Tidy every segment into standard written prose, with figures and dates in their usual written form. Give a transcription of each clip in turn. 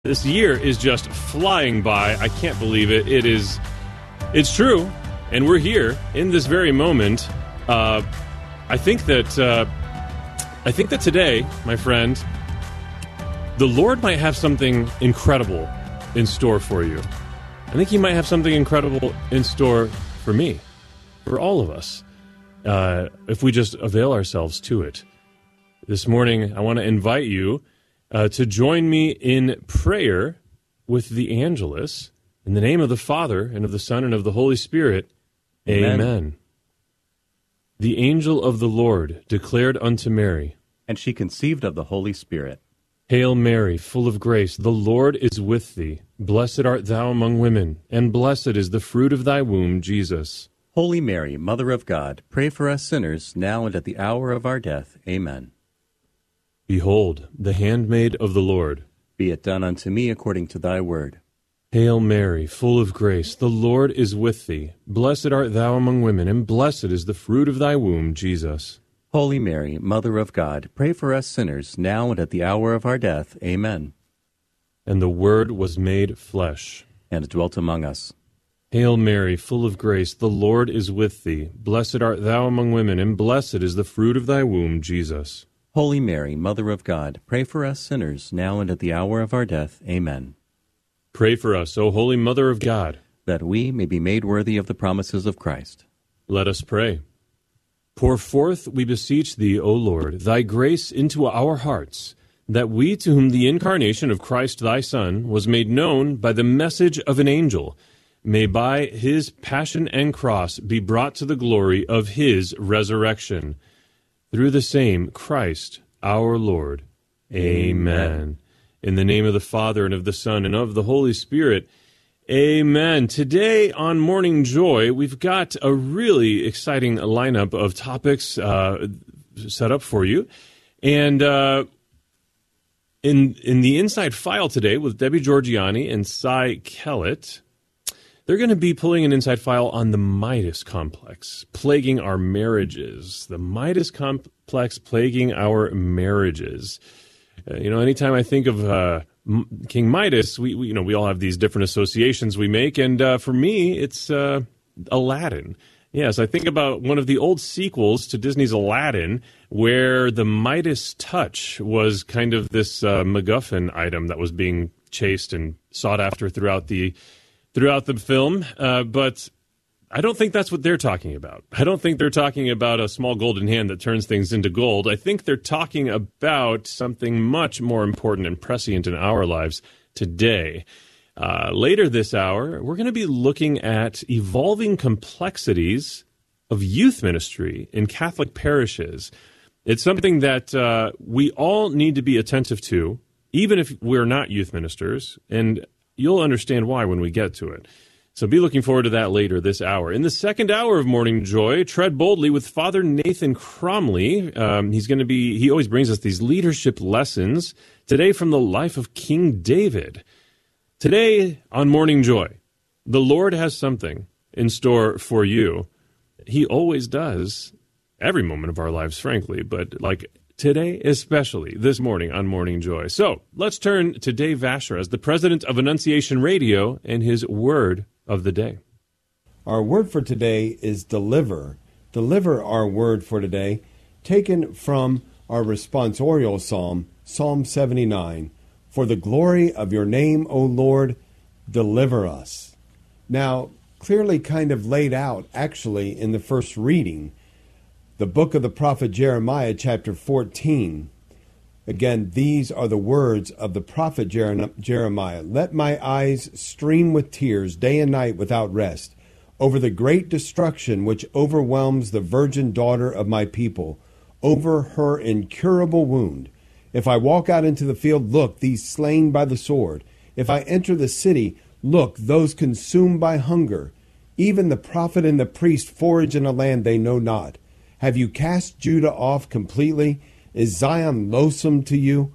This year is just flying by. I can't believe it. It's true, and we're here in this very moment. I think that today, my friend, the Lord might have something incredible in store for you. I think He might have something incredible in store for me, for all of us, if we just avail ourselves to it. This morning, I want to invite you to join me in prayer with the Angelus. In the name of the Father, and of the Son, and of the Holy Spirit. Amen. The angel of the Lord declared unto Mary, and she conceived of the Holy Spirit. Hail Mary, full of grace, the Lord is with thee. Blessed art thou among women, and blessed is the fruit of thy womb, Jesus. Holy Mary, Mother of God, pray for us sinners, now and at the hour of our death. Amen. Behold, the handmaid of the Lord. Be it done unto me according to thy word. Hail Mary, full of grace, the Lord is with thee. Blessed art thou among women, and blessed is the fruit of thy womb, Jesus. Holy Mary, Mother of God, pray for us sinners, now and at the hour of our death. Amen. And the Word was made flesh, and dwelt among us. Hail Mary, full of grace, the Lord is with thee. Blessed art thou among women, and blessed is the fruit of thy womb, Jesus. Holy Mary, Mother of God, pray for us sinners, now and at the hour of our death. Amen. Pray for us, O Holy Mother of God, that we may be made worthy of the promises of Christ. Let us pray. Pour forth, we beseech thee, O Lord, thy grace into our hearts, that we, to whom the incarnation of Christ thy Son was made known by the message of an angel, may by his passion and cross be brought to the glory of his resurrection. Through the same Christ our Lord. Amen. In the name of the Father, and of the Son, and of the Holy Spirit. Amen. Today on Morning Joy, we've got a really exciting lineup of topics set up for you. And in the Inside File today with Debbie Georgiani and Cy Kellett, they're going to be pulling an inside file on the Midas complex, plaguing our marriages. The Midas complex plaguing our marriages. Anytime I think of King Midas, we all have these different associations we make, and for me, it's Aladdin. Yes, I think about one of the old sequels to Disney's Aladdin, where the Midas touch was kind of this MacGuffin item that was being chased and sought after throughout the film, but I don't think that's what they're talking about. I don't think they're talking about a small golden hand that turns things into gold. I think they're talking about something much more important and prescient in our lives today. Later this hour, we're going to be looking at evolving complexities of youth ministry in Catholic parishes. It's something that we all need to be attentive to, even if we're not youth ministers, and you'll understand why when we get to it. So be looking forward to that later this hour. In the second hour of Morning Joy, tread boldly with Father Nathan Cromley. He always brings us these leadership lessons. Today from the life of King David. Today on Morning Joy, the Lord has something in store for you. He always does, every moment of our lives, frankly, but today, especially this morning on Morning Joy. So let's turn to Dave Vasher as the president of Annunciation Radio and his word of the day. Our word for today is deliver. Deliver our word for today, taken from our responsorial psalm, Psalm 79. For the glory of your name, O Lord, deliver us. Now, clearly kind of laid out, actually, in the first reading, the book of the prophet Jeremiah, chapter 14. Again, these are the words of the prophet Jeremiah. Let my eyes stream with tears day and night without rest over the great destruction which overwhelms the virgin daughter of my people, over her incurable wound. If I walk out into the field, look, these slain by the sword. If I enter the city, look, those consumed by hunger. Even the prophet and the priest forage in a land they know not. Have you cast Judah off completely? Is Zion loathsome to you?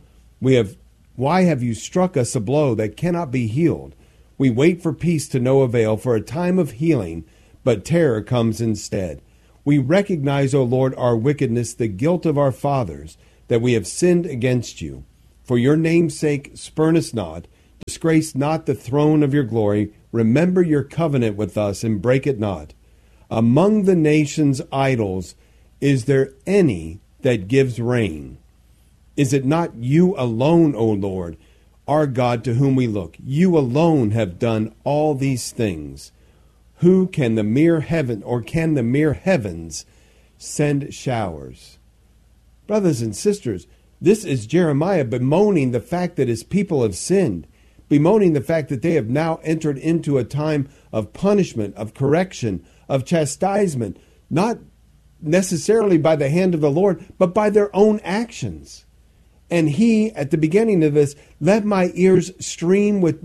Why have you struck us a blow that cannot be healed? We wait for peace to no avail, for a time of healing, but terror comes instead. We recognize, O Lord, our wickedness, the guilt of our fathers, that we have sinned against you. For your name's sake, spurn us not. disgrace not the throne of your glory. Remember your covenant with us and break it not. Among the nations' idols, is there any that gives rain? Is it not you alone, O Lord, our God, to whom we look? You alone have done all these things. Who can the mere heaven, or can the mere heavens send showers? Brothers and sisters, this is Jeremiah bemoaning the fact that his people have sinned, bemoaning the fact that they have now entered into a time of punishment, of correction, of chastisement, not necessarily by the hand of the Lord, but by their own actions. And he, at the beginning of this, let my eyes stream with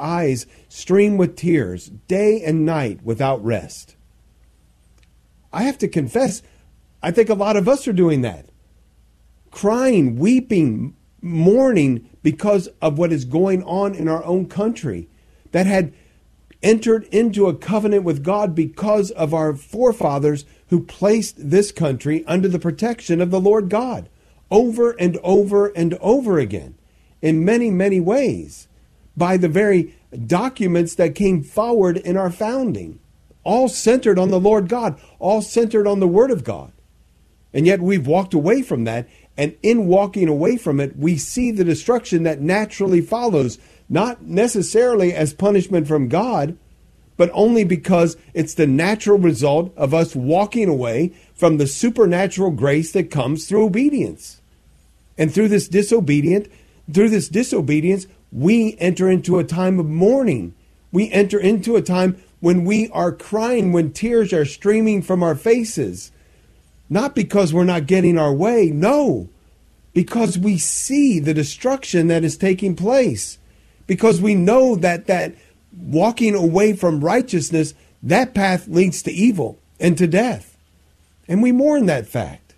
tears day and night without rest. I have to confess, I think a lot of us are doing that. Crying, weeping, mourning because of what is going on in our own country that had entered into a covenant with God because of our forefathers who placed this country under the protection of the Lord God over and over and over again in many, many ways by the very documents that came forward in our founding, all centered on the Lord God, all centered on the Word of God. And yet we've walked away from that. And in walking away from it, we see the destruction that naturally follows, not necessarily as punishment from God, but only because it's the natural result of us walking away from the supernatural grace that comes through obedience. And through this disobedience, we enter into a time of mourning. We enter into a time when we are crying, when tears are streaming from our faces. Not because we're not getting our way, no, because we see the destruction that is taking place, because we know that walking away from righteousness, that path leads to evil and to death. And we mourn that fact.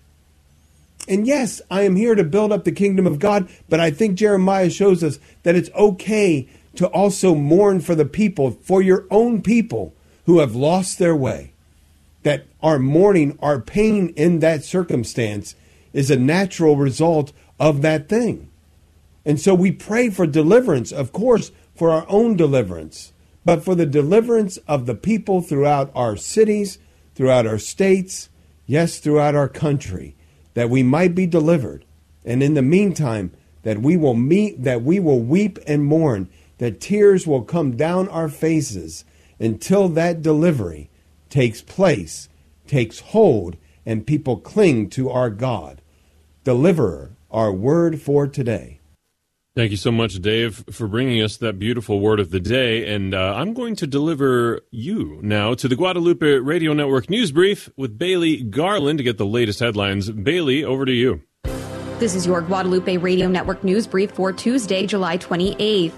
And yes, I am here to build up the kingdom of God, but I think Jeremiah shows us that it's okay to also mourn for the people, for your own people who have lost their way. That our mourning, our pain in that circumstance is a natural result of that thing. And so we pray for deliverance, of course, for our own deliverance, but for the deliverance of the people throughout our cities, throughout our states, yes, throughout our country, that we might be delivered. And in the meantime, that we will weep and mourn, that tears will come down our faces until that delivery takes place, takes hold, and people cling to our God. Deliverer, our word for today. Thank you so much, Dave, for bringing us that beautiful word of the day. And I'm going to deliver you now to the Guadalupe Radio Network News Brief with Bailey Garland to get the latest headlines. Bailey, over to you. This is your Guadalupe Radio Network News Brief for Tuesday, July 28th.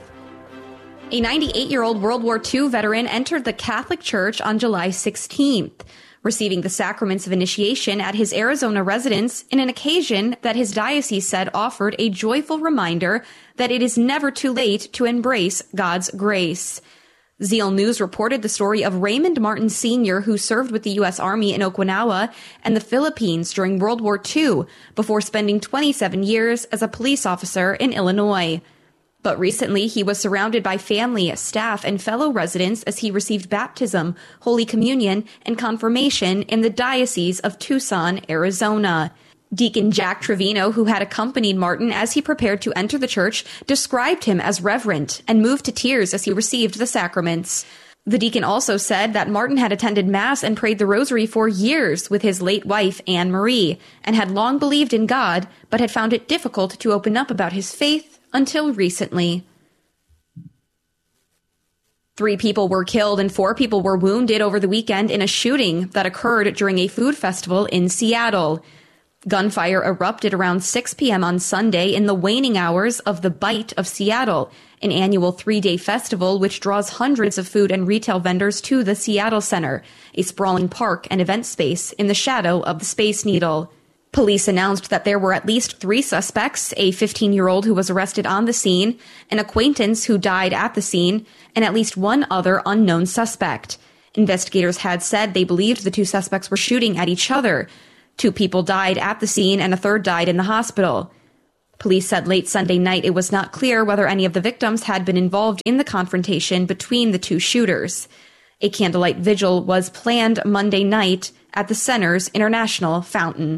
A 98-year-old World War II veteran entered the Catholic Church on July 16th, receiving the sacraments of initiation at his Arizona residence in an occasion that his diocese said offered a joyful reminder that it is never too late to embrace God's grace. Zeal News reported the story of Raymond Martin Sr., who served with the U.S. Army in Okinawa and the Philippines during World War II before spending 27 years as a police officer in Illinois. But recently, he was surrounded by family, staff, and fellow residents as he received baptism, Holy Communion, and confirmation in the Diocese of Tucson, Arizona. Deacon Jack Trevino, who had accompanied Martin as he prepared to enter the church, described him as reverent and moved to tears as he received the sacraments. The deacon also said that Martin had attended Mass and prayed the Rosary for years with his late wife, Anne Marie, and had long believed in God, but had found it difficult to open up about his faith until recently. 3 people were killed and 4 people were wounded over the weekend in a shooting that occurred during a food festival in Seattle. Gunfire erupted around 6 p.m. on Sunday in the waning hours of the Bite of Seattle, an annual 3-day festival which draws hundreds of food and retail vendors to the Seattle Center, a sprawling park and event space in the shadow of the Space Needle. Police announced that there were at least 3 suspects, a 15-year-old who was arrested on the scene, an acquaintance who died at the scene, and at least 1 other unknown suspect. Investigators had said they believed the 2 suspects were shooting at each other. 2 people died at the scene and a third died in the hospital. Police said late Sunday night it was not clear whether any of the victims had been involved in the confrontation between the two shooters. A candlelight vigil was planned Monday night at the center's International Fountain.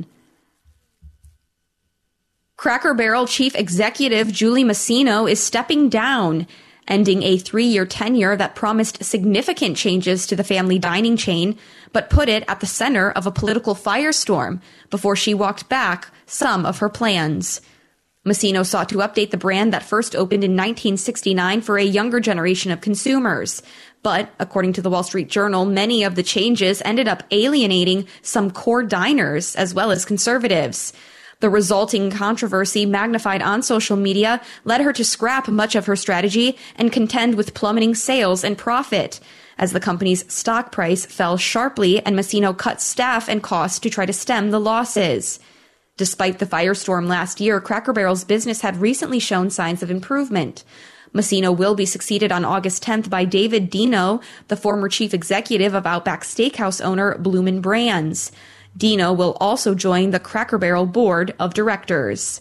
Cracker Barrel Chief Executive Julie Masino is stepping down, ending a 3-year tenure that promised significant changes to the family dining chain, but put it at the center of a political firestorm before she walked back some of her plans. Masino sought to update the brand that first opened in 1969 for a younger generation of consumers. But, according to the Wall Street Journal, many of the changes ended up alienating some core diners as well as conservatives. The resulting controversy, magnified on social media, led her to scrap much of her strategy and contend with plummeting sales and profit, as the company's stock price fell sharply and Masino cut staff and costs to try to stem the losses. Despite the firestorm last year, Cracker Barrel's business had recently shown signs of improvement. Masino will be succeeded on August 10th by David Deno, the former chief executive of Outback Steakhouse owner Bloomin' Brands. Deno will also join the Cracker Barrel board of directors.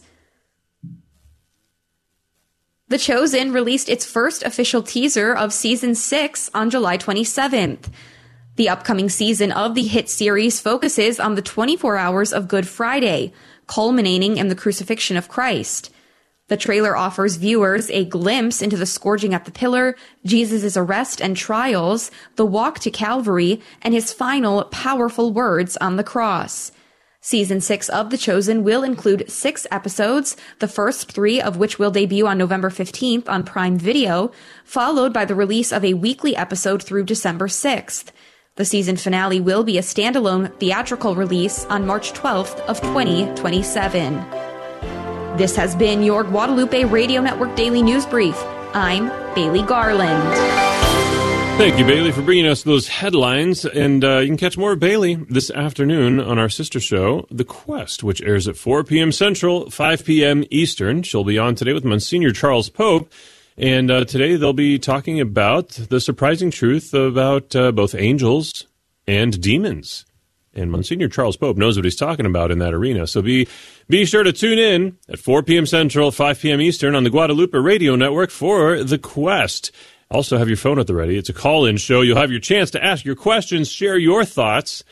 The Chosen released its first official teaser of Season 6 on July 27th. The upcoming season of the hit series focuses on the 24 hours of Good Friday, culminating in the crucifixion of Christ. The trailer offers viewers a glimpse into the scourging at the pillar, Jesus' arrest and trials, the walk to Calvary, and his final powerful words on the cross. Season 6 of The Chosen will include 6 episodes, the first 3 of which will debut on November 15th on Prime Video, followed by the release of a weekly episode through December 6th. The season finale will be a standalone theatrical release on March 12th of 2027. This has been your Guadalupe Radio Network Daily News Brief. I'm Bailey Garland. Thank you, Bailey, for bringing us those headlines. And you can catch more of Bailey this afternoon on our sister show, The Quest, which airs at 4 p.m. Central, 5 p.m. Eastern. She'll be on today with Monsignor Charles Pope. And today they'll be talking about the surprising truth about both angels and demons. And Monsignor Charles Pope knows what he's talking about in that arena. So be sure to tune in at 4 p.m. Central, 5 p.m. Eastern on the Guadalupe Radio Network for The Quest. Also have your phone at the ready. It's a call-in show. You'll have your chance to ask your questions, share your thoughts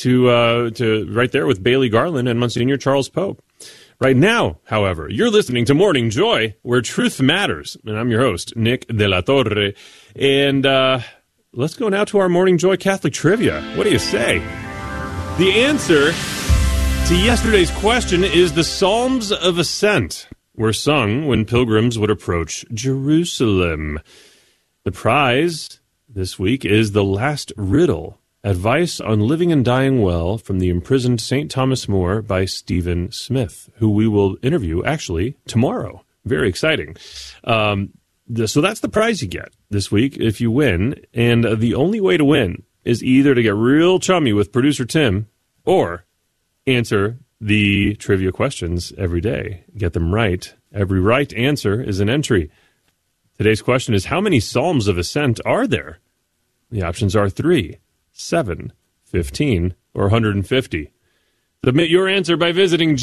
to right there with Bailey Garland and Monsignor Charles Pope. Right now, however, you're listening to Morning Joy, where truth matters. And I'm your host, Nick De La Torre. And let's go now to our Morning Joy Catholic Trivia. What do you say? The answer to yesterday's question is the Psalms of Ascent were sung when pilgrims would approach Jerusalem. The prize this week is The Last Riddle, Advice on Living and Dying Well from the Imprisoned St. Thomas More by Stephen Smith, who we will interview actually tomorrow. Very exciting. So that's the prize you get this week if you win. And the only way to win is either to get real chummy with producer Tim or answer the trivia questions every day. Get them right. Every right answer is an entry. Today's question is, how many Psalms of Ascent are there? The options are 3, 7, 15, or 150. Submit your answer by visiting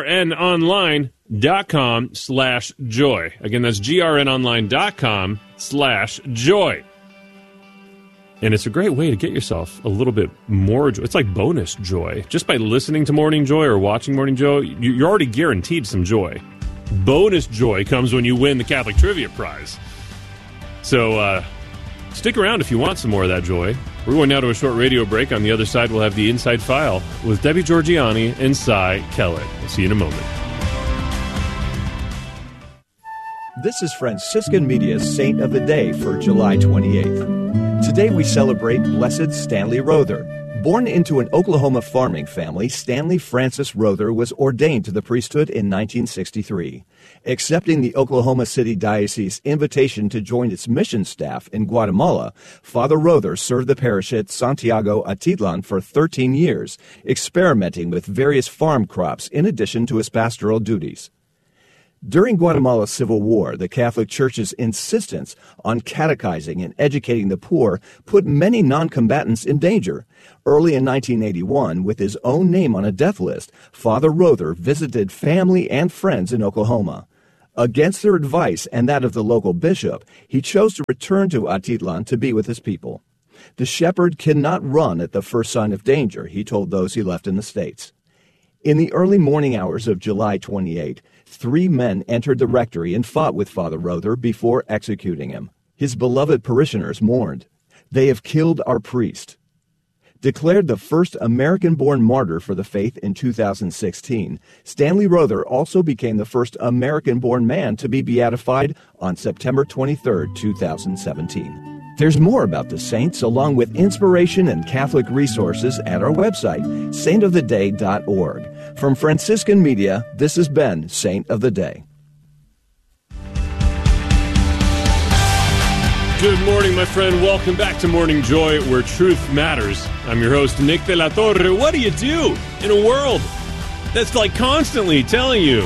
grnonline.com/joy. Again, that's grnonline.com/joy. And it's a great way to get yourself a little bit more joy. It's like bonus joy. Just by listening to Morning Joy or watching Morning Joy, you're already guaranteed some joy. Bonus joy comes when you win the Catholic Trivia Prize. So stick around if you want some more of that joy. We're going now to a short radio break. On the other side, we'll have the Inside File with Debbie Georgianni and Cy Kellett. We'll see you in a moment. This is Franciscan Media's Saint of the Day for July 28th. Today we celebrate Blessed Stanley Rother. Born into an Oklahoma farming family, Stanley Francis Rother was ordained to the priesthood in 1963. Accepting the Oklahoma City Diocese invitation to join its mission staff in Guatemala, Father Rother served the parish at Santiago Atitlan for 13 years, experimenting with various farm crops in addition to his pastoral duties. During Guatemala's Civil War, the Catholic Church's insistence on catechizing and educating the poor put many non-combatants in danger. Early in 1981, with his own name on a death list, Father Rother visited family and friends in Oklahoma. Against their advice and that of the local bishop, he chose to return to Atitlan to be with his people. The shepherd cannot run at the first sign of danger, he told those he left in the States. In the early morning hours of July 28, 3 men entered the rectory and fought with Father Rother before executing him. His beloved parishioners mourned. "They have killed our priest." Declared the first American-born martyr for the faith in 2016, Stanley Rother also became the first American-born man to be beatified on September 23, 2017. There's more about the saints, along with inspiration and Catholic resources at our website, saintoftheday.org. From Franciscan Media, this has been Saint of the Day. Good morning, my friend. Welcome back to Morning Joy, where truth matters. I'm your host, Nick de la Torre. What do you do in a world that's like constantly telling you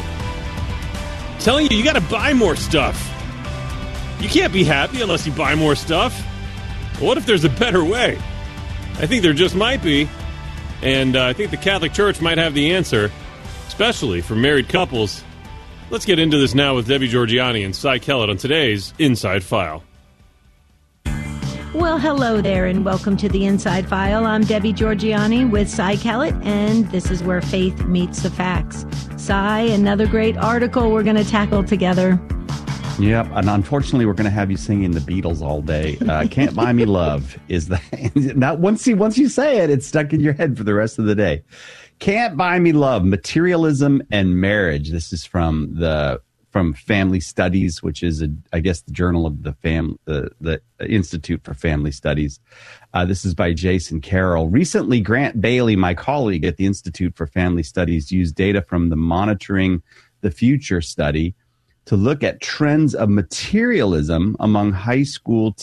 you got to buy more stuff? You can't be happy unless you buy more stuff. What if there's a better way? I think there just might be. And I think the Catholic Church might have the answer, especially for married couples. Let's get into this now with Debbie Georgianni and Cy Kellett on today's Inside File. Well, hello there, and welcome to the Inside File. I'm Debbie Georgianni with Cy Kellett, and this is where faith meets the facts. Cy, another great article we're going to tackle together. Yep, and unfortunately, we're going to have you singing the Beatles all day. "Can't Buy Me Love" is the not once you say it, it's stuck in your head for the rest of the day. "Can't Buy Me Love: Materialism and Marriage." This is from Family Studies, which is I guess the journal of the Institute for Family Studies. This is by Jason Carroll. Recently, Grant Bailey, my colleague at the Institute for Family Studies, used data from the Monitoring the Future study to look at trends of materialism among high school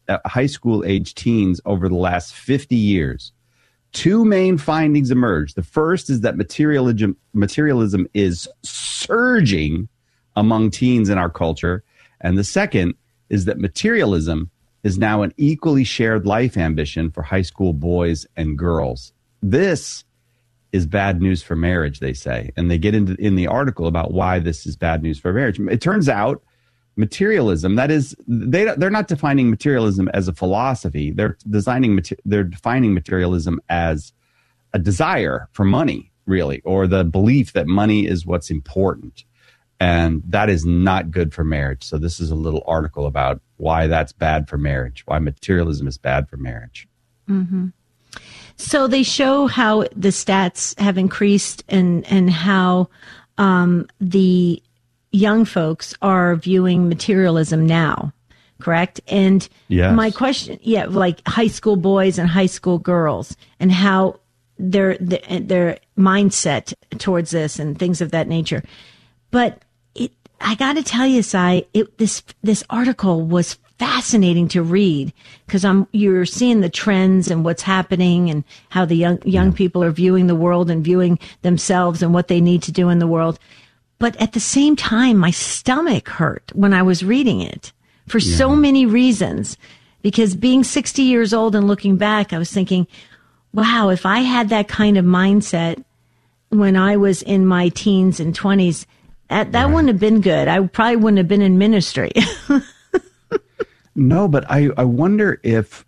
age teens over the last 50 years. 2 main findings emerged. The first is that materialism is surging among teens in our culture, and the second is that materialism is now an equally shared life ambition for high school boys and girls. This is bad news for marriage, they say. And they get into in the article about why this is bad news for marriage. It turns out materialism, that is, they're not defining materialism as a philosophy. They're defining materialism as a desire for money, really, or the belief that money is what's important. And that is not good for marriage. So this is a little article about why that's bad for marriage, why materialism is bad for marriage. Mm-hmm. So they show how the stats have increased and how the young folks are viewing materialism now, correct? And yes. My question, like high school boys and high school girls, and how their mindset towards this and things of that nature. But I got to tell you, Cy, this article was fascinating to read because you're seeing the trends and what's happening and how the young people are viewing the world and viewing themselves and what they need to do in the world. But at the same time, my stomach hurt when I was reading it for so many reasons, because being 60 years old and looking back, I was thinking, wow, if I had that kind of mindset when I was in my teens and 20s, that wouldn't have been good. I probably wouldn't have been in ministry. No, but I wonder if,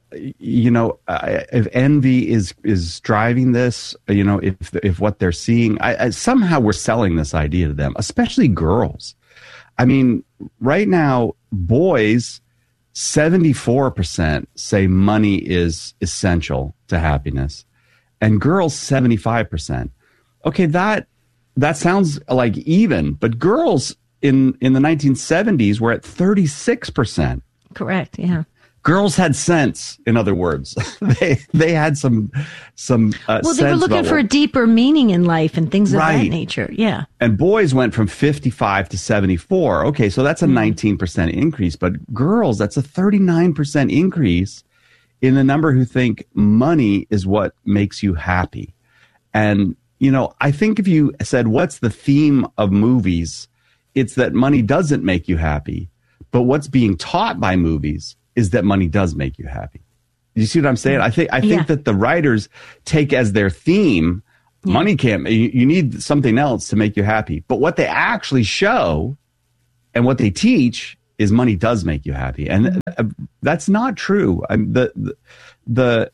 if envy is driving this, if what they're seeing, somehow we're selling this idea to them, especially girls. I mean, right now, boys, 74% say money is essential to happiness, and girls, 75%. Okay, that sounds like even, but girls in the 1970s were at 36%. Correct. Yeah. Girls had sense, in other words. they had some well, they were looking for a deeper meaning in life and things of that nature. Yeah. And boys went from 55 to 74. Okay, so that's a 19% increase. But girls, that's a 39% increase in the number who think money is what makes you happy. And, I think if you said, what's the theme of movies it's that money doesn't make you happy. But what's being taught by movies is that money does make you happy. You see what I'm saying? I think that the writers take as their theme, money can't, you need something else to make you happy. But what they actually show and what they teach is money does make you happy. And that's not true. The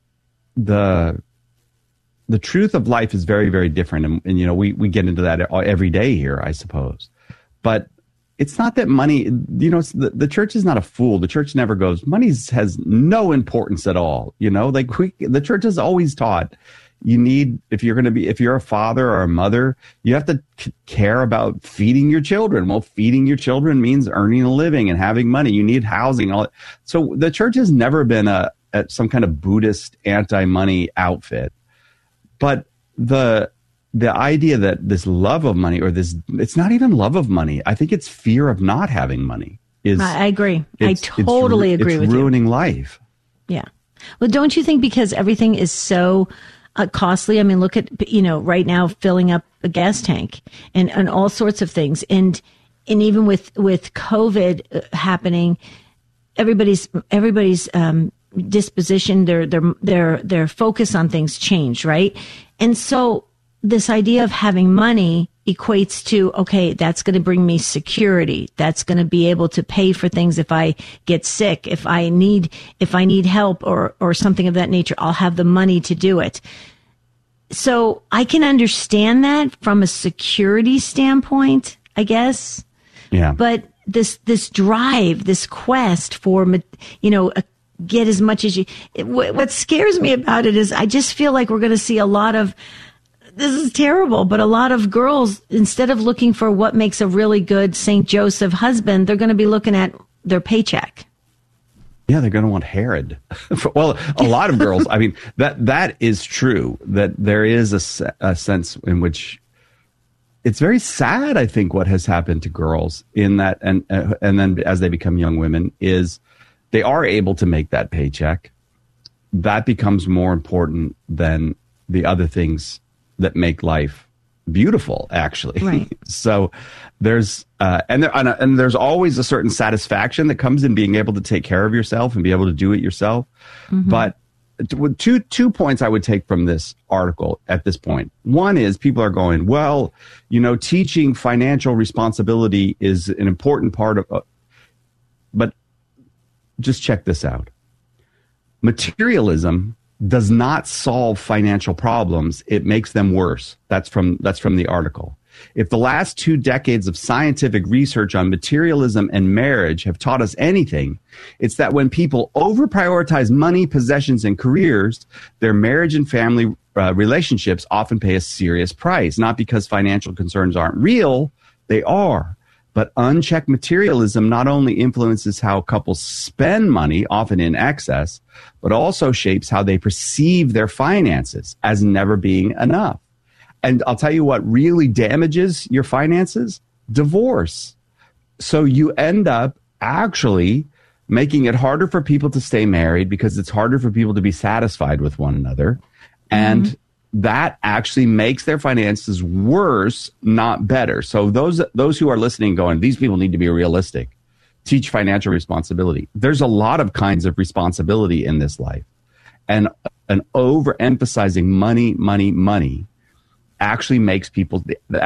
truth of life is very, very different. And you know, we get into that every day here, I suppose. But it's not that money, you know, the church is not a fool. The church never goes, money has no importance at all. You know, like the church has always taught you need, if you're a father or a mother, you have to care about feeding your children. Well, feeding your children means earning a living and having money. You need housing. All that. So the church has never been some kind of Buddhist anti-money outfit. But the idea that this love of money it's not even love of money. I think it's fear of not having money. I agree. I totally agree with you. It's ruining life. Yeah. Well, don't you think because everything is so costly? I mean, look at, you know, right now filling up a gas tank and all sorts of things. And even with COVID happening, everybody's disposition, their focus on things changed, right? And so this idea of having money equates to, okay, that's going to bring me security. That's going to be able to pay for things if I get sick, if I need help or something of that nature, I'll have the money to do it. So I can understand that from a security standpoint, I guess. Yeah. But this drive, this quest for, you know, get as much as you, what scares me about it is I just feel like we're going to see a lot of, this is terrible, but a lot of girls, instead of looking for what makes a really good St. Joseph husband, they're going to be looking at their paycheck. Yeah, they're going to want Herod. Well, a lot of girls, I mean, that is true, that there is a sense in which it's very sad, I think, what has happened to girls in that, and then as they become young women, is they are able to make that paycheck. That becomes more important than the other things that make life beautiful, actually. Right. So there's and there's always a certain satisfaction that comes in being able to take care of yourself and be able to do it yourself. Mm-hmm. But two points I would take from this article at this point. One is people are going, well, you know, teaching financial responsibility is an important part of, but just check this out. Materialism does not solve financial problems. It makes them worse. That's from the article. If the last 2 decades of scientific research on materialism and marriage have taught us anything, it's that when people over-prioritize money, possessions, and careers, their marriage and family relationships often pay a serious price. Not because financial concerns aren't real, they are. But unchecked materialism not only influences how couples spend money, often in excess, but also shapes how they perceive their finances as never being enough. And I'll tell you what really damages your finances: divorce. So you end up actually making it harder for people to stay married because it's harder for people to be satisfied with one another. And that actually makes their finances worse, not better. So those who are listening going, these people need to be realistic. Teach financial responsibility. There's a lot of kinds of responsibility in this life. And an overemphasizing money actually makes people,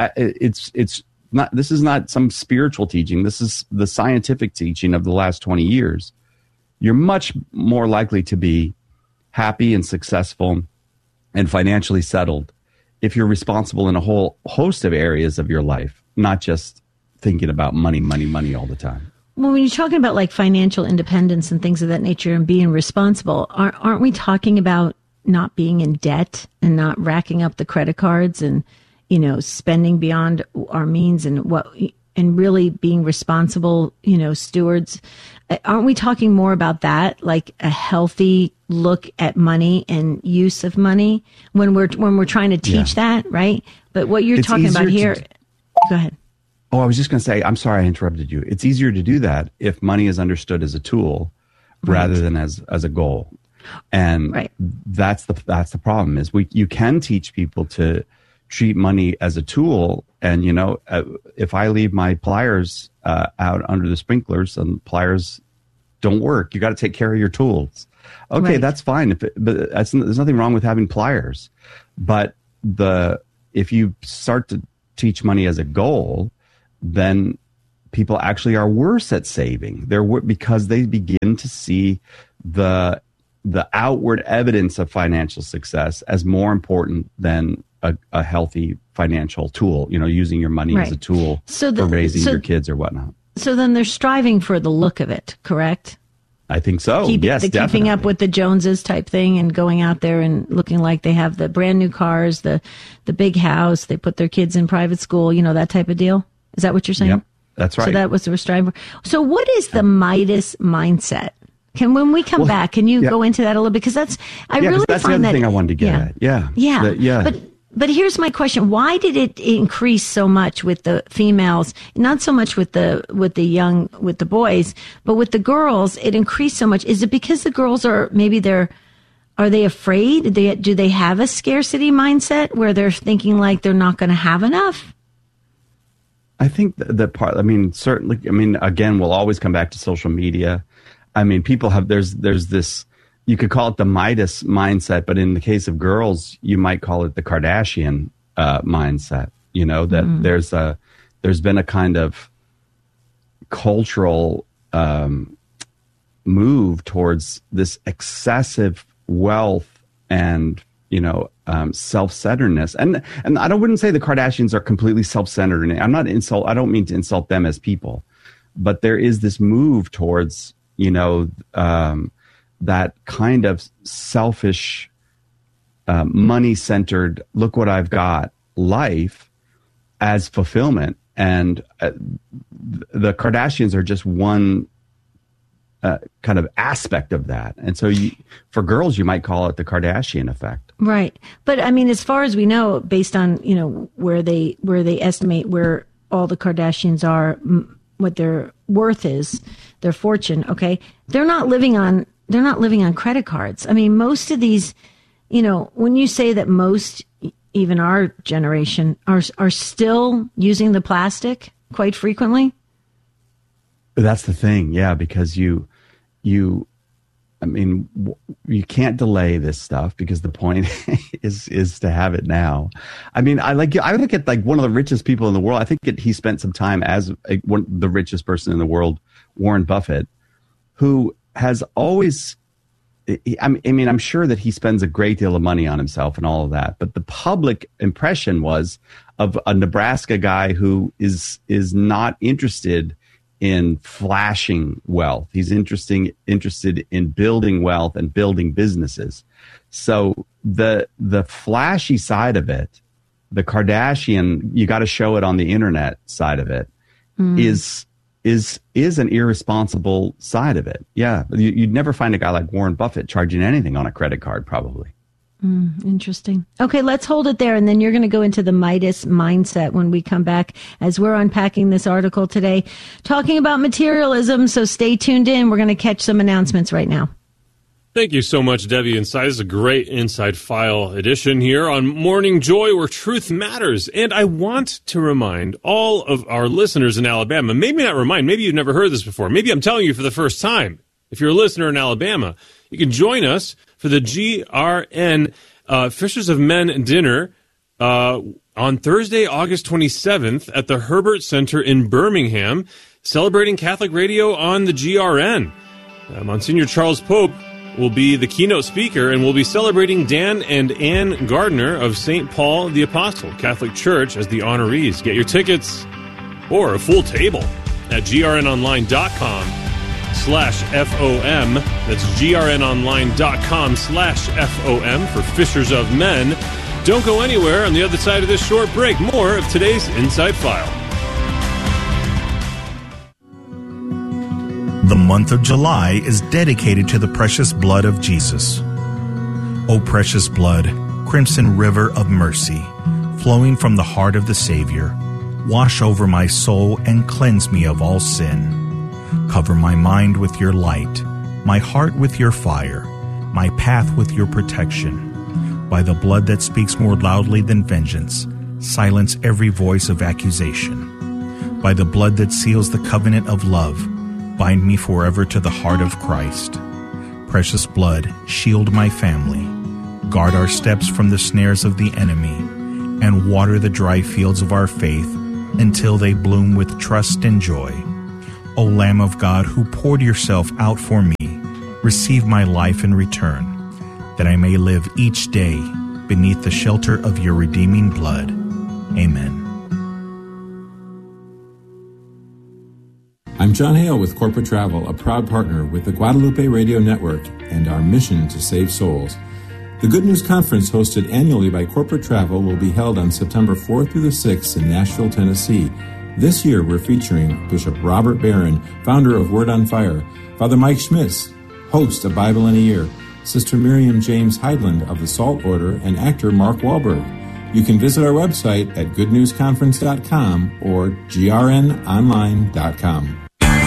it's not, this is not some spiritual teaching. This is the scientific teaching of the last 20 years. You're much more likely to be happy and successful and financially settled if you're responsible in a whole host of areas of your life, not just thinking about money all the time. Well, when you're talking about like financial independence and things of that nature and being responsible, aren't we talking about not being in debt and not racking up the credit cards and, you know, spending beyond our means and really being responsible, you know, stewards? Aren't we talking more about that, like a healthy look at money and use of money when we're trying to teach that, right? But what you're talking about here, go ahead. Oh, I was just going to say, I'm sorry I interrupted you. It's easier to do that if money is understood as a tool rather than as a goal. And that's the problem is you can teach people to treat money as a tool And, if I leave my pliers out under the sprinklers and pliers don't work, you got to take care of your tools. Okay, Right. that's fine. There's nothing wrong with having pliers. But if you start to teach money as a goal, then people actually are worse at saving. Because they begin to see the outward evidence of financial success as more important than a healthy financial tool, using your money as a tool for raising your kids or whatnot. So then they're striving for the look of it, correct? I think so. Yes, definitely. Keeping up with the Joneses type thing and going out there and looking like they have the brand new cars, the big house, they put their kids in private school, that type of deal. Is that what you're saying? Yep, that's right. So that was what we're striving for. So what is the Midas mindset? When we come back, can you go into that a little bit? Because that's really that's find the other that thing I wanted to get at. Yeah. But here's my question: why did it increase so much with the females? Not so much with the boys, but with the girls, it increased so much. Is it because the girls are they afraid? Do they have a scarcity mindset where they're thinking like they're not going to have enough? I think that part. Certainly. Again, we'll always come back to social media. People have there's this. You could call it the Midas mindset, but in the case of girls, you might call it the Kardashian mindset. That there's been a kind of cultural move towards this excessive wealth and self-centeredness. And I wouldn't say the Kardashians are completely self-centered. I don't mean to insult them as people, but there is this move towards that kind of selfish, money-centered, look what I've got life as fulfillment. And the Kardashians are just one kind of aspect of that. And so for girls, you might call it the Kardashian effect. Right. But as far as we know, based on, where they estimate where all the Kardashians are, what their worth is, their fortune, okay, they're not living on credit cards. Most of these, when you say that most, even our generation, are still using the plastic quite frequently. That's the thing. Yeah. Because you can't delay this stuff because the point is to have it now. I look at like one of the richest people in the world. I think he spent some time as the richest person in the world, Warren Buffett, who has always, I'm sure that he spends a great deal of money on himself and all of that, but the public impression was of a Nebraska guy who is not interested in flashing wealth. He's interested in building wealth and building businesses. So the flashy side of it, the Kardashian, you got to show it on the internet side of it, is an irresponsible side of it. Yeah. You'd never find a guy like Warren Buffett charging anything on a credit card, probably. Interesting. Okay, let's hold it there, and then you're going to go into the Midas mindset when we come back as we're unpacking this article today, talking about materialism. So stay tuned in. We're going to catch some announcements right now. Thank you so much, Debbie Inside. This is a great Inside File edition here on Morning Joy, where truth matters. And I want to remind all of our listeners in Alabama, maybe you've never heard this before. Maybe I'm telling you for the first time. If you're a listener in Alabama, you can join us for the GRN Fishers of Men dinner on Thursday, August 27th at the Herbert Center in Birmingham, celebrating Catholic radio on the GRN. Monsignor Charles Pope will be the keynote speaker, and we'll be celebrating Dan and Ann Gardner of St. Paul the Apostle Catholic Church as the honorees. Get your tickets or a full table at grnonline.com/FOM. That's grnonline.com/FOM for Fishers of Men. Don't go anywhere. On the other side of this short break, more of today's Inside File. The month of July is dedicated to the precious blood of Jesus. O precious blood, crimson river of mercy, flowing from the heart of the Savior, wash over my soul and cleanse me of all sin. Cover my mind with your light, my heart with your fire, my path with your protection. By the blood that speaks more loudly than vengeance, silence every voice of accusation. By the blood that seals the covenant of love, bind me forever to the heart of Christ. Precious blood, shield my family. Guard our steps from the snares of the enemy, and water the dry fields of our faith until they bloom with trust and joy. O Lamb of God, who poured yourself out for me, receive my life in return, that I may live each day beneath the shelter of your redeeming blood. Amen. I'm John Hale with Corporate Travel, a proud partner with the Guadalupe Radio Network and our mission to save souls. The Good News Conference, hosted annually by Corporate Travel, will be held on September 4th through the 6th in Nashville, Tennessee. This year, we're featuring Bishop Robert Barron, founder of Word on Fire, Father Mike Schmitz, host of Bible in a Year, Sister Miriam James Heidland of the Salt Order, and actor Mark Wahlberg. You can visit our website at goodnewsconference.com or grnonline.com.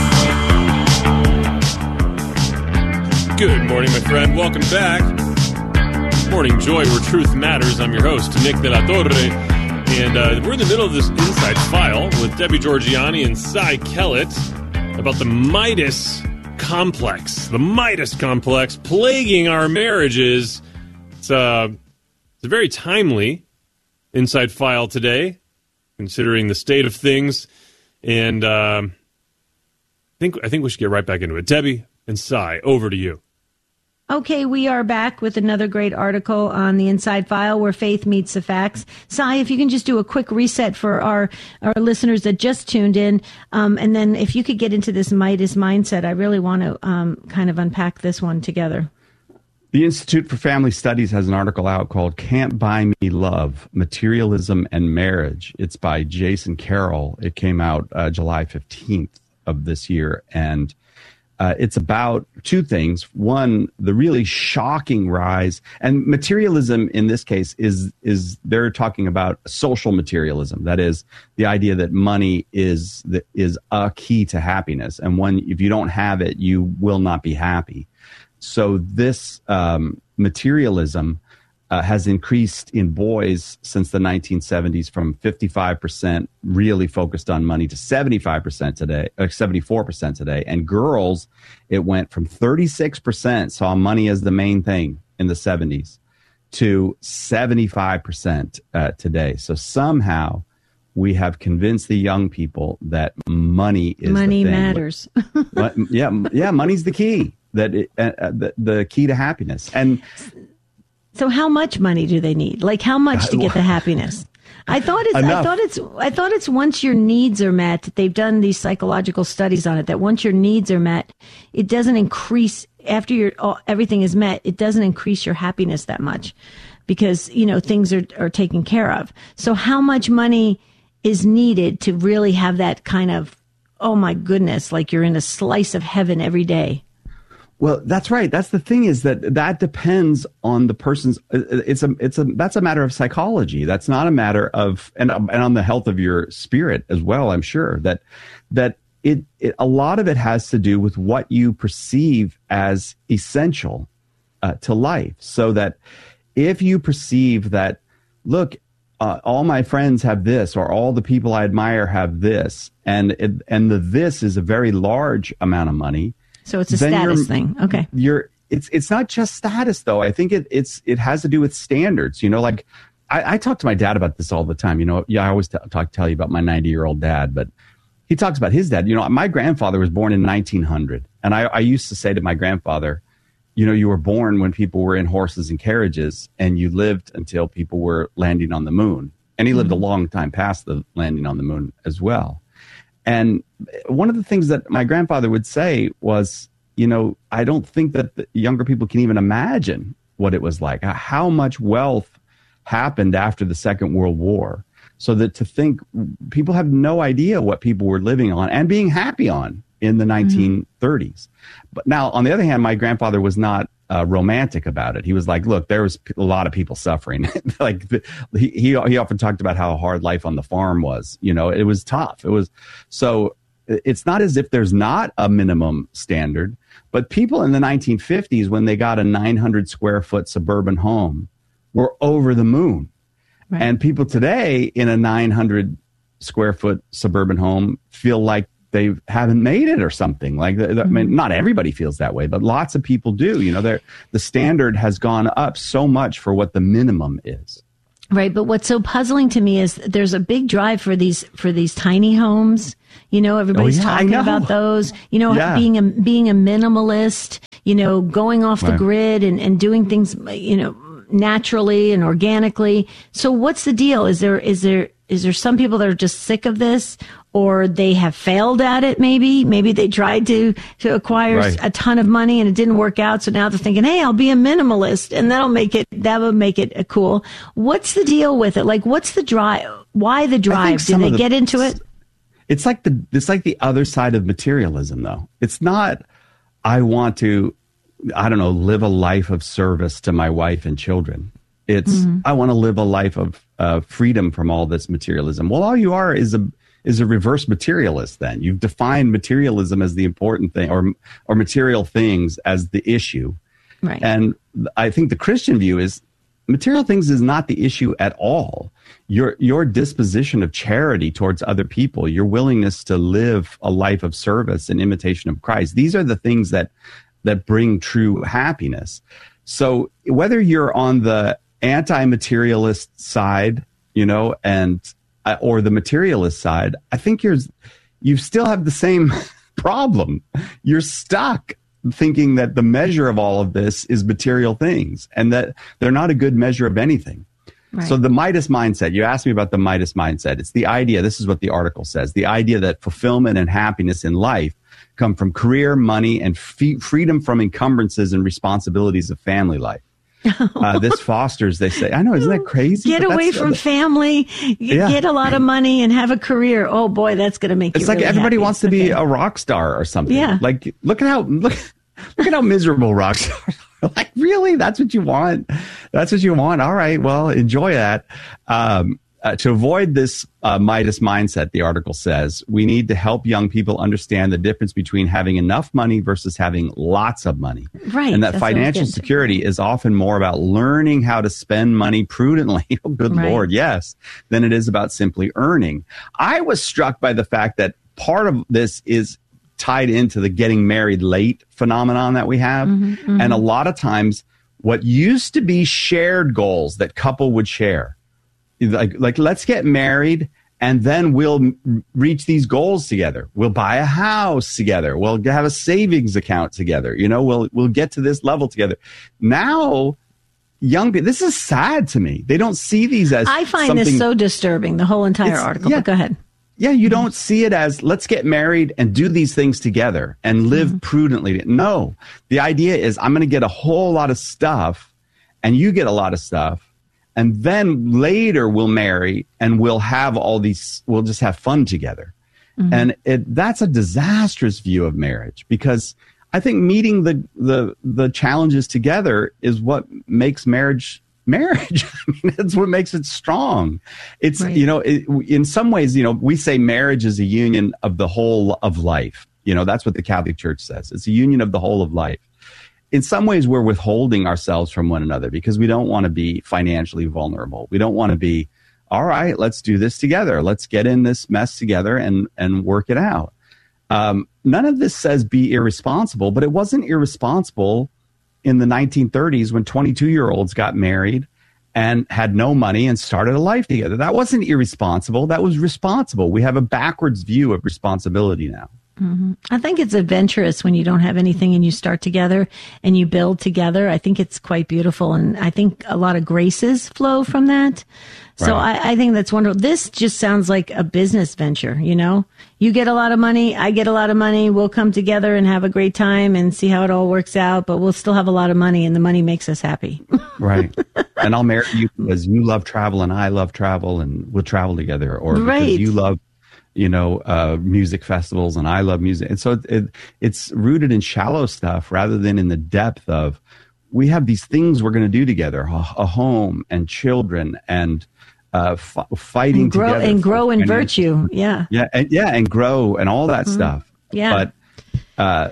Good morning, my friend. Welcome back. Morning Joy, where truth matters. I'm your host, Nick de la Torre. And we're in the middle of this Inside File with Debbie Georgianni and Cy Kellett about the Midas Complex. The Midas Complex plaguing our marriages. It's a very timely Inside File today, considering the state of things. And I think we should get right back into it. Debbie and Cy, over to you. Okay, we are back with another great article on the Inside File where faith meets the facts. Cy, if you can just do a quick reset for our listeners that just tuned in, and then if you could get into this Midas mindset, I really want to kind of unpack this one together. The Institute for Family Studies has an article out called Can't Buy Me Love, Materialism and Marriage. It's by Jason Carroll. It came out July 15th of this year, and it's about two things. One, the really shocking rise, and materialism in this case is they're talking about social materialism. That is the idea that money is a key to happiness, and if you don't have it, you will not be happy. So this materialism has increased in boys since the 1970s from 55% really focused on money to 75% today, 74% today. And girls, it went from 36% saw money as the main thing in the 70s to 75% today. So somehow we have convinced the young people that money is money the thing. Matters. yeah, money's the key. The key to happiness. And so how much money do they need? Like how much to get the happiness? I thought it's once your needs are met. They've done these psychological studies on it that once your needs are met, it doesn't increase after everything is met. It doesn't increase your happiness that much because, things are taken care of. So how much money is needed to really have that kind of, oh my goodness, like you're in a slice of heaven every day? Well, that's right. That's the thing is that depends on the person's. That's a matter of psychology. That's not a matter of and on the health of your spirit as well. I'm sure that it a lot of it has to do with what you perceive as essential to life. So that if you perceive that, look, all my friends have this, or all the people I admire have this, and this is a very large amount of money. So it's a status thing. Okay. It's not just status though. I think it has to do with standards. Like I talk to my dad about this all the time. I always tell you about my 90-year-old dad, but he talks about his dad. My grandfather was born in 1900, and I used to say to my grandfather, you were born when people were in horses and carriages, and you lived until people were landing on the moon. And he lived a long time past the landing on the moon as well. And one of the things that my grandfather would say was, I don't think that the younger people can even imagine what it was like, how much wealth happened after the Second World War. So that to think people have no idea what people were living on and being happy on in the 1930s. But now, on the other hand, my grandfather was not romantic about it. He was like, look, there was a lot of people suffering. Like he often talked about how hard life on the farm was. It was tough. So it's not as if there's not a minimum standard, but people in the 1950s, when they got a 900 square foot suburban home, were over the moon. Right. And people today in a 900 square foot suburban home feel like they haven't made it or something. Like, I mean, not everybody feels that way, but lots of people do. You know, the standard has gone up so much for what the minimum is. Right, but what's so puzzling to me is there's a big drive for these tiny homes. You know, everybody's talking about those. You know, being a minimalist. You know, going off the grid and doing things. You know, naturally and organically. So, what's the deal? Is there some people that are just sick of this, or they have failed at it? Maybe they tried to acquire a ton of money and it didn't work out. So now they're thinking, hey, I'll be a minimalist and that will make it cool. What's the deal with it? Like, what's the drive? Why the drive? Did they get into it? It's like the other side of materialism, though. It's not, I want to, I don't know, live a life of service to my wife and children. It's, I want to live a life of freedom from all this materialism. Well, all you are is a reverse materialist then. You've defined materialism as the important thing, or material things as the issue. Right. And I think the Christian view is material things is not the issue at all. Your disposition of charity towards other people, your willingness to live a life of service and imitation of Christ, these are the things that bring true happiness. So whether you're on the anti-materialist side, you know, or the materialist side, I think you still have the same problem. You're stuck thinking that the measure of all of this is material things and that they're not a good measure of anything. Right. So the Midas mindset, you asked me about the Midas mindset. It's the idea, this is what the article says, the idea that fulfillment and happiness in life come from career, money, and freedom from encumbrances and responsibilities of family life. This fosters, they say, I know, isn't that crazy? Get away from family, get a lot of money and have a career. Oh boy, that's going to make you It's like really everybody happy. wants to be a rock star or something. Yeah. Like, look at how miserable rock stars are. Like, really? That's what you want? That's what you want? All right. Well, enjoy that. To avoid this Midas mindset, the article says, we need to help young people understand the difference between having enough money versus having lots of money. Right. And that financial security is often more about learning how to spend money prudently. Oh, good Lord, yes. Than it is about simply earning. I was struck by the fact that part of this is tied into the getting married late phenomenon that we have. And a lot of times what used to be shared goals that couple would share, like let's get married and then we'll reach these goals together. We'll buy a house together. We'll have a savings account together. You know, we'll get to this level together. Now, young people, this is sad to me. They don't see these as I find this so disturbing, the whole entire article. But go ahead. Yeah, you don't see it as let's get married and do these things together and live prudently. No, the idea is I'm going to get a whole lot of stuff and you get a lot of stuff. And then later we'll marry and we'll just have fun together. And that's a disastrous view of marriage, because I think meeting the challenges together is what makes marriage. I mean, it's what makes it strong. It's, you know, in some ways, you know, we say marriage is a union of the whole of life. You know, that's what the Catholic Church says. It's a union of the whole of life. In some ways, we're withholding ourselves from one another because we don't want to be financially vulnerable. We don't want to be, all right, let's do this together. Let's get in this mess together and work it out. None of this says be irresponsible, but it wasn't irresponsible in the 1930s when 22-year-olds got married and had no money and started a life together. That wasn't irresponsible. That was responsible. We have a backwards view of responsibility now. I think it's adventurous when you don't have anything and you start together and you build together. I think it's quite beautiful. And I think a lot of graces flow from that. So I think that's wonderful. This just sounds like a business venture, you know? You get a lot of money, I get a lot of money, we'll come together and have a great time and see how it all works out, but we'll still have a lot of money and the money makes us happy. Right. And I'll marry you because you love travel and I love travel and we'll travel together. Or because you love, you know, music festivals and I love music. And so it's rooted in shallow stuff rather than in the depth of, we have these things we're going to do together, a home and children and fighting and grow, together. And grow in virtue. Yeah. And grow and all that stuff. Yeah. But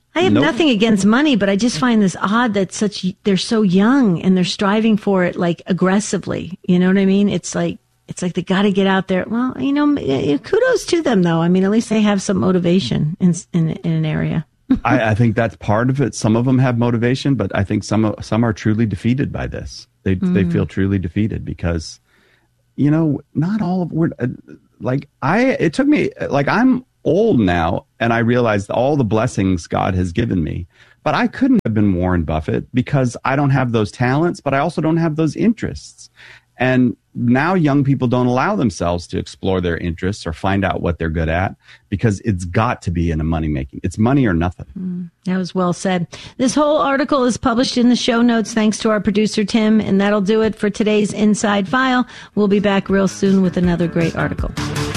I have nothing against money, but I just find this odd that they're so young and they're striving for it like aggressively. You know what I mean? It's like they got to get out there. Well, kudos to them though. I mean, at least they have some motivation in an area. I think that's part of it. Some of them have motivation, but I think some are truly defeated by this. They feel truly defeated because, not all of it took me, I'm old now and I realized all the blessings God has given me, but I couldn't have been Warren Buffett because I don't have those talents, but I also don't have those interests. And now young people don't allow themselves to explore their interests or find out what they're good at because it's got to be in a money making. It's money or nothing. That was well said. This whole article is published in the show notes thanks to our producer, Tim. And that'll do it for today's Inside File. We'll be back real soon with another great article.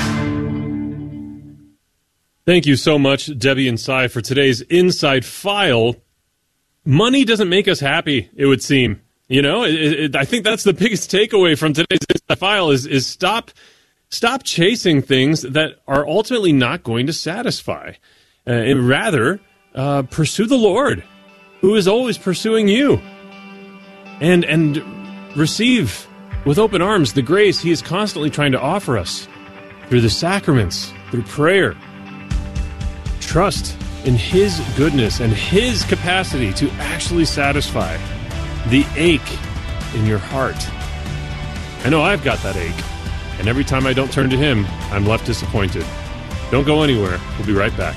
Thank you so much, Debbie and Cy, for today's Inside File. Money doesn't make us happy, it would seem. I think that's the biggest takeaway from today's Inside File is stop chasing things that are ultimately not going to satisfy. And rather, pursue the Lord, who is always pursuing you. And receive with open arms the grace He is constantly trying to offer us through the sacraments, through prayer. Trust in His goodness and His capacity to actually satisfy the ache in your heart. I know I've got that ache, and every time I don't turn to Him, I'm left disappointed. Don't go anywhere. We'll be right back.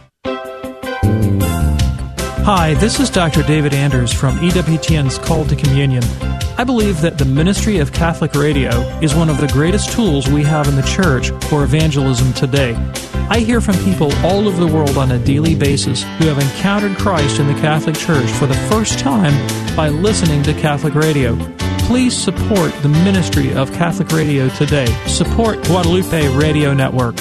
Hi, this is Dr. David Anders from EWTN's Call to Communion. I believe that the ministry of Catholic Radio is one of the greatest tools we have in the Church for evangelism today. I hear from people all over the world on a daily basis who have encountered Christ in the Catholic Church for the first time by listening to Catholic Radio. Please support the ministry of Catholic Radio today. Support Guadalupe Radio Network.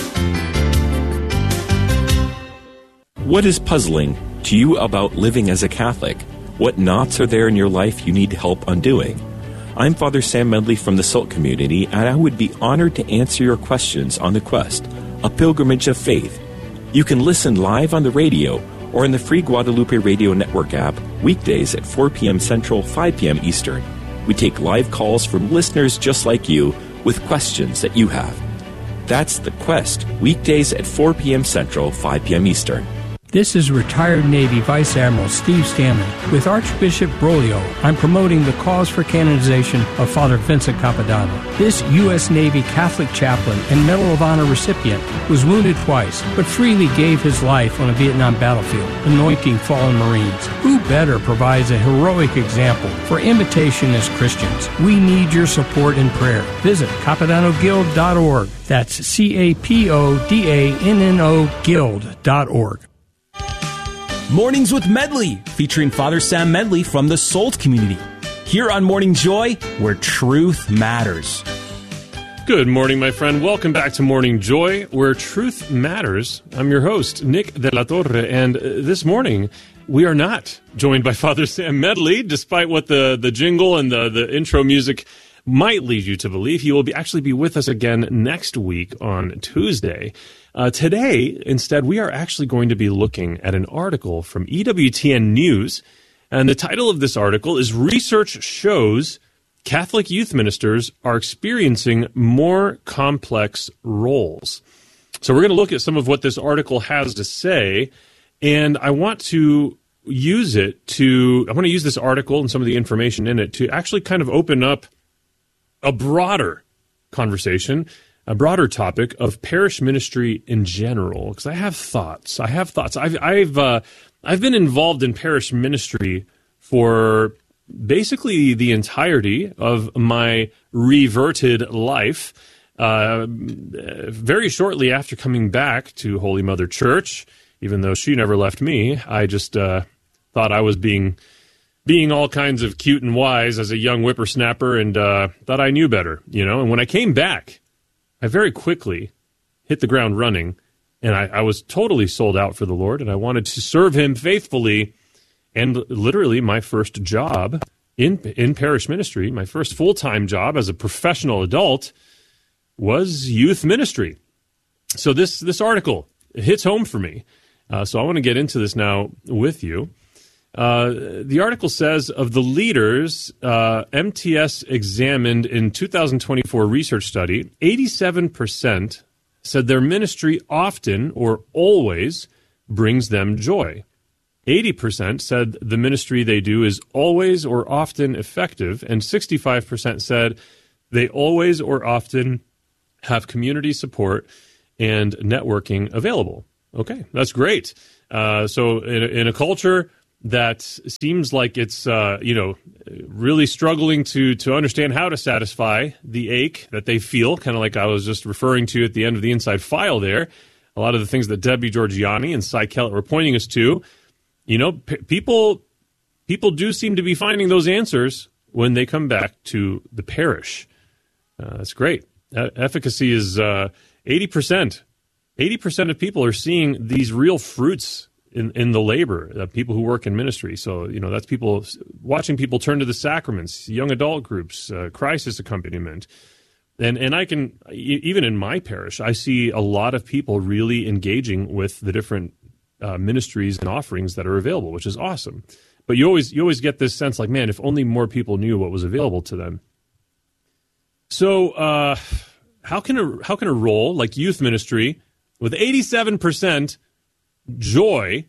What is puzzling to you about living as a Catholic? What knots are there in your life you need help undoing? I'm Father Sam Medley from the SALT community, and I would be honored to answer your questions on The Quest, a pilgrimage of faith. You can listen live on the radio or in the free Guadalupe Radio Network app weekdays at 4 p.m. Central, 5 p.m. Eastern. We take live calls from listeners just like you with questions that you have. That's The Quest, weekdays at 4 p.m. Central, 5 p.m. Eastern. This is retired Navy Vice Admiral Steve Stanley. With Archbishop Broglio, I'm promoting the cause for canonization of Father Vincent Capodanno. This U.S. Navy Catholic chaplain and Medal of Honor recipient was wounded twice, but freely gave his life on a Vietnam battlefield, anointing fallen Marines. Who better provides a heroic example for imitation as Christians? We need your support and prayer. Visit CapodannoGuild.org. That's CAPODANNO Guild.org. Mornings with Medley, featuring Father Sam Medley from the SALT community. Here on Morning Joy, where truth matters. Good morning, my friend. Welcome back to Morning Joy, where truth matters. I'm your host, Nick de la Torre, and this morning we are not joined by Father Sam Medley, despite what the jingle and the intro music might lead you to believe. He will actually be with us again next week on Tuesday. Today, instead, we are actually going to be looking at an article from EWTN News, and the title of this article is Research Shows Catholic Youth Ministers Are Experiencing More Complex Roles. So we're going to look at some of what this article has to say, and I want to use this article and some of the information in it to actually kind of open up a broader conversation, a broader topic of parish ministry in general, because I have thoughts. I've been involved in parish ministry for basically the entirety of my reverted life. Very shortly after coming back to Holy Mother Church, even though she never left me, I just thought I was being all kinds of cute and wise as a young whippersnapper, and thought I knew better, And when I came back, I very quickly hit the ground running, and I was totally sold out for the Lord, and I wanted to serve Him faithfully. And literally, my first job in parish ministry, my first full-time job as a professional adult, was youth ministry. So this article hits home for me. So I want to get into this now with you. The article says of the leaders MTS examined in 2024 research study, 87% said their ministry often or always brings them joy. 80% said the ministry they do is always or often effective, and 65% said they always or often have community support and networking available. Okay, that's great. So in a culture that seems like it's really struggling to understand how to satisfy the ache that they feel, kind of like I was just referring to at the end of the Inside File there, a lot of the things that Debbie Georgianni and Cy Kellett were pointing us to, people do seem to be finding those answers when they come back to the parish. That's great. Efficacy is 80%. 80% of people are seeing these real fruits in the labor, people who work in ministry. So, that's people watching people turn to the sacraments, young adult groups, crisis accompaniment. And I can, even in my parish, I see a lot of people really engaging with the different ministries and offerings that are available, which is awesome. But you always get this sense like, man, if only more people knew what was available to them. So how can a role like youth ministry with 87% joy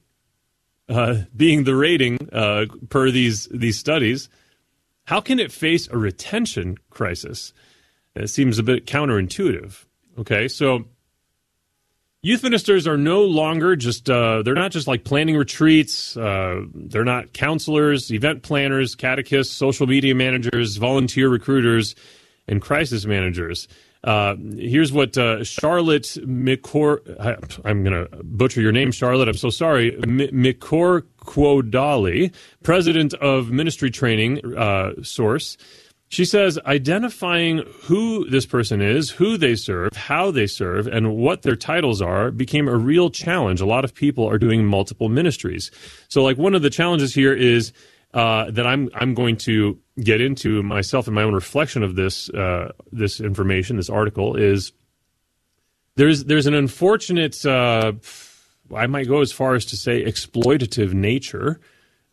being the rating per these studies, how can it face a retention crisis? It seems a bit counterintuitive. Okay, so youth ministers are no longer just, they're not just like planning retreats. They're not counselors, event planners, catechists, social media managers, volunteer recruiters, and crisis managers. Here's what Charlotte Mikor, I'm going to butcher your name, Charlotte, I'm so sorry, Mikor Quodali, president of ministry training source. She says, identifying who this person is, who they serve, how they serve, and what their titles are became a real challenge. A lot of people are doing multiple ministries. So like one of the challenges here is that I'm going to get into myself and my own reflection of this information, this article, is there's an unfortunate, I might go as far as to say exploitative nature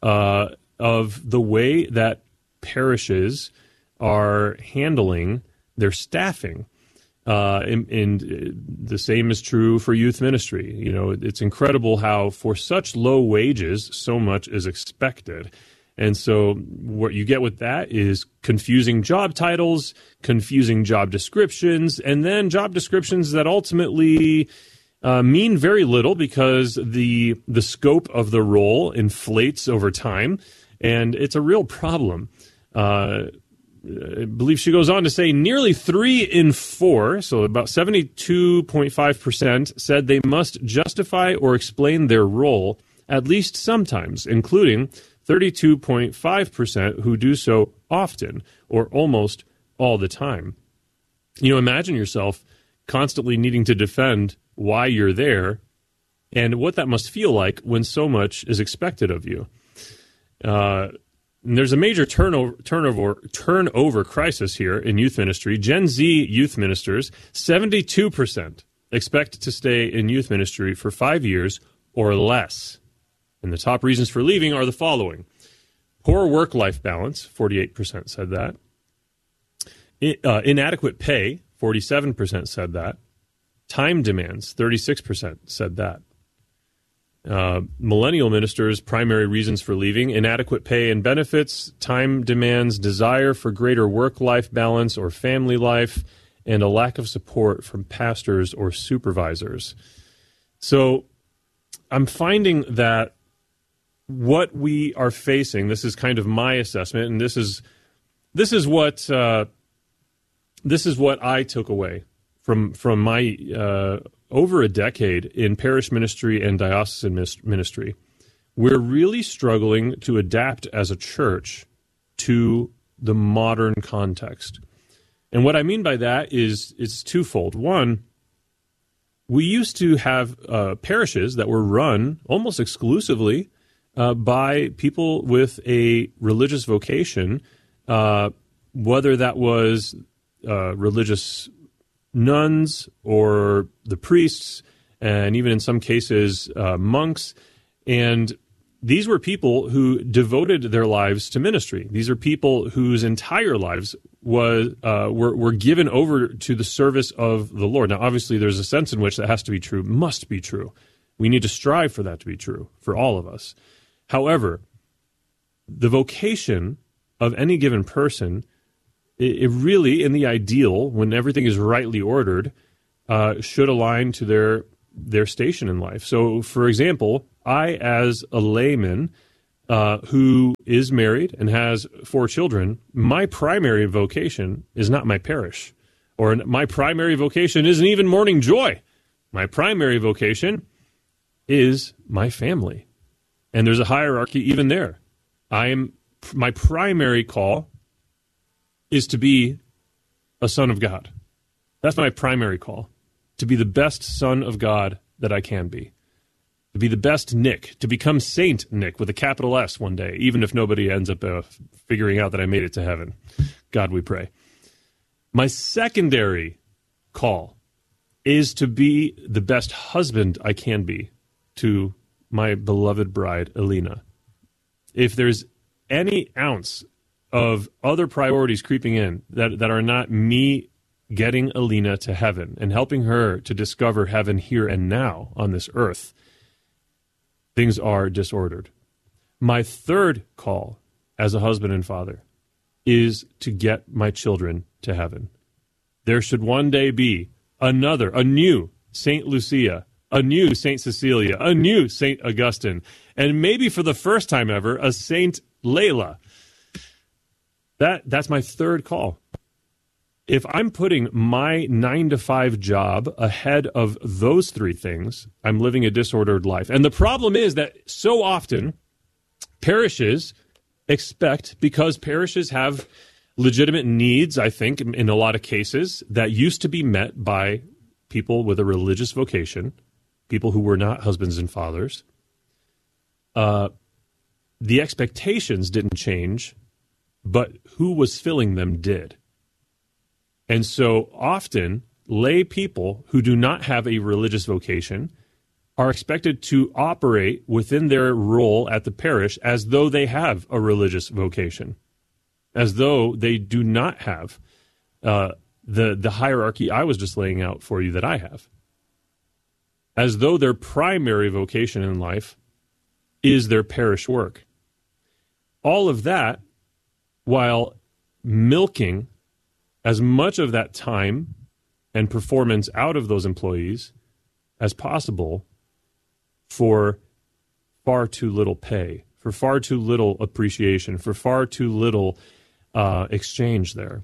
of the way that parishes are handling their staffing. And the same is true for youth ministry. It's incredible how for such low wages, so much is expected. And so what you get with that is confusing job titles, confusing job descriptions, and then job descriptions that ultimately mean very little because the scope of the role inflates over time, and it's a real problem. I believe she goes on to say nearly 3 in 4, so about 72.5%, said they must justify or explain their role at least sometimes, including 32.5% who do so often or almost all the time. Imagine yourself constantly needing to defend why you're there and what that must feel like when so much is expected of you. And there's a major turnover crisis here in youth ministry. Gen Z youth ministers, 72% expect to stay in youth ministry for 5 years or less. And the top reasons for leaving are the following. Poor work-life balance, 48% said that. Inadequate pay, 47% said that. Time demands, 36% said that. Millennial ministers' primary reasons for leaving: inadequate pay and benefits, time demands, desire for greater work-life balance or family life, and a lack of support from pastors or supervisors. So I'm finding that what we are facing, this is kind of my assessment, and this is what I took away from my over a decade in parish ministry and diocesan ministry. We're really struggling to adapt as a church to the modern context. And what I mean by that is it's twofold. One, we used to have parishes that were run almost exclusively by people with a religious vocation, whether that was religious nuns or the priests, and even in some cases, monks. And these were people who devoted their lives to ministry. These are people whose entire lives were given over to the service of the Lord. Now, obviously, there's a sense in which that has to be true, must be true. We need to strive for that to be true for all of us. However, the vocation of any given person, it really, in the ideal, when everything is rightly ordered, should align to their station in life. So, for example, I, as a layman who is married and has 4 children, my primary vocation is not my parish, or my primary vocation isn't even Morning Joy. My primary vocation is my family, and there's a hierarchy even there. My primary call is to be a son of God. That's my primary call, to be the best son of God that I can be. To be the best Nick, to become Saint Nick with a capital S one day, even if nobody ends up figuring out that I made it to heaven. God, we pray. My secondary call is to be the best husband I can be to my beloved bride, Alina. If there's any ounce of other priorities creeping in that are not me getting Alina to heaven and helping her to discover heaven here and now on this earth, things are disordered. My third call as a husband and father is to get my children to heaven. There should one day be a new St. Lucia, a new St. Cecilia, a new St. Augustine, and maybe for the first time ever, a St. Layla. That's my third call. If I'm putting my 9-to-5 job ahead of those 3 things, I'm living a disordered life. And the problem is that so often parishes expect, because parishes have legitimate needs, I think, in a lot of cases, that used to be met by people with a religious vocation, people who were not husbands and fathers. The expectations didn't change, but who was filling them did. And so often, lay people who do not have a religious vocation are expected to operate within their role at the parish as though they have a religious vocation, as though they do not have the hierarchy I was just laying out for you that I have, as though their primary vocation in life is their parish work. All of that while milking as much of that time and performance out of those employees as possible for far too little pay, for far too little appreciation, for far too little exchange there.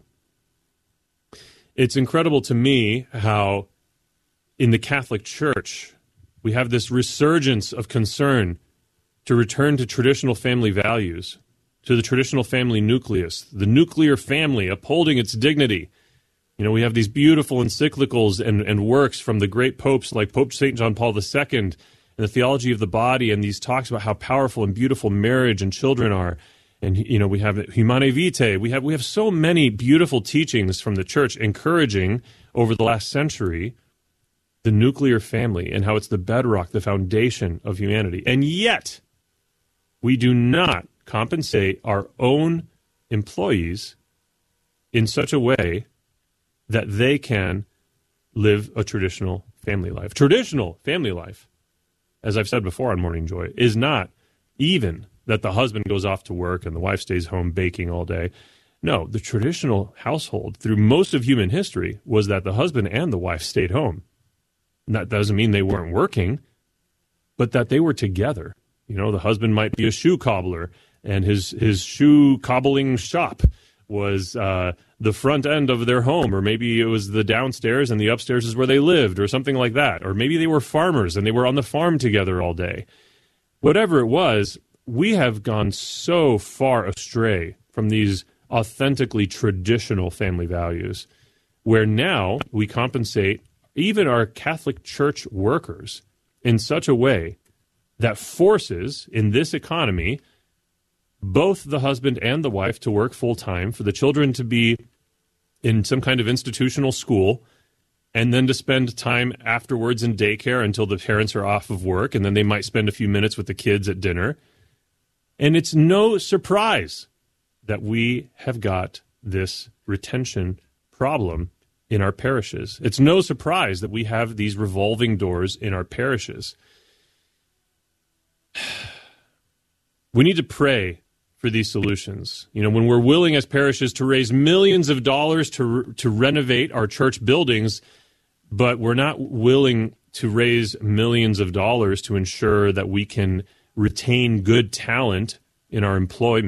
It's incredible to me how in the Catholic Church we have this resurgence of concern to return to traditional family values, to the traditional family nucleus, the nuclear family upholding its dignity. You know, we have these beautiful encyclicals and works from the great popes like Pope St. John Paul II and the theology of the body, and these talks about how powerful and beautiful marriage and children are. And, you know, we have Humanae Vitae. We have so many beautiful teachings from the church encouraging over the last century the nuclear family and how it's the bedrock, the foundation of humanity. And yet, we do not compensate our own employees in such a way that they can live a traditional family life. Traditional family life, as I've said before on Morning Joy, is not even that the husband goes off to work and the wife stays home baking all day. No, the traditional household through most of human history was that the husband and the wife stayed home. And that doesn't mean they weren't working, but that they were together. You know, the husband might be a shoe cobbler, and his shoe cobbling shop was the front end of their home, or maybe it was the downstairs and the upstairs is where they lived, or something like that. Or maybe they were farmers and they were on the farm together all day. Whatever it was, we have gone so far astray from these authentically traditional family values, where now we compensate even our Catholic Church workers in such a way that forces, in this economy, both the husband and the wife to work full-time, for the children to be in some kind of institutional school, and then to spend time afterwards in daycare until the parents are off of work, and then they might spend a few minutes with the kids at dinner. And it's no surprise that we have got this retention problem in our parishes. It's no surprise that we have these revolving doors in our parishes. We need to pray for these solutions. You know, when we're willing as parishes to raise millions of dollars to renovate our church buildings, but we're not willing to raise millions of dollars to ensure that we can retain good talent in our employment,